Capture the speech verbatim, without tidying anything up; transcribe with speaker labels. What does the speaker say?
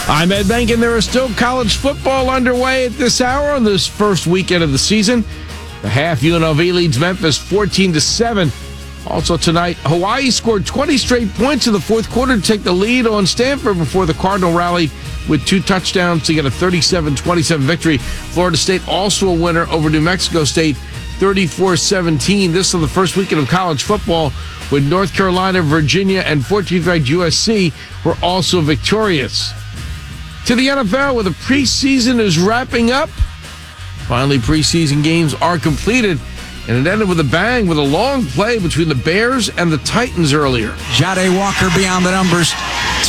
Speaker 1: I'm Ed Bank, and there is still college football underway at this hour on this first weekend of the season. The half, U N L V leads Memphis fourteen to seven. Also tonight, Hawaii scored twenty straight points in the fourth quarter to take the lead on Stanford before the Cardinal rallied with two touchdowns to get a thirty-seven twenty-seven victory. Florida State also a winner over New Mexico State, thirty-four seventeen. This is the first weekend of college football, with North Carolina, Virginia, and fourteenth ranked U S C were also victorious. To the N F L, where the preseason is wrapping up. Finally, preseason games are completed, and it ended with a bang with a long play between the Bears and the Titans earlier.
Speaker 2: Jade Walker beyond the numbers.